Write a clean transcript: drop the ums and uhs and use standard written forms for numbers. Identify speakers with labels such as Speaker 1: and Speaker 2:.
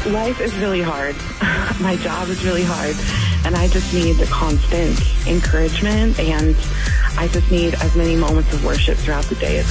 Speaker 1: Life is really hard. My job is really hard. And I just need the constant encouragement, and I just need as many moments of worship throughout the day as